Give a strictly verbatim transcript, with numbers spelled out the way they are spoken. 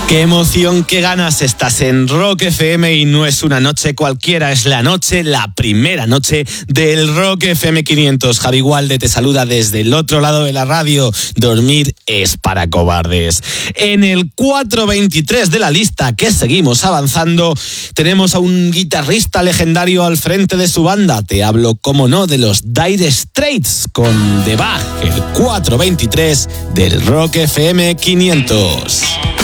Qué emoción, qué ganas. Estás en Rock F M y no es una noche cualquiera, es la noche, la primera noche del Rock F M quinientos. Javi Gualde te saluda desde el otro lado de la radio. Dormir es para cobardes. En el cuatro veintitrés de la lista, que seguimos avanzando, tenemos a un guitarrista legendario al frente de su banda. Te hablo, como no, de los Dire Straits con The Bug, el cuatro veintitrés del Rock F M quinientos.